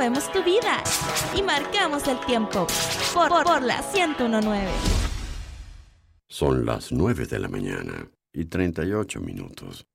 movemos tu vida y marcamos el tiempo por la 101.9. Son las 9 de la mañana y 38 minutos.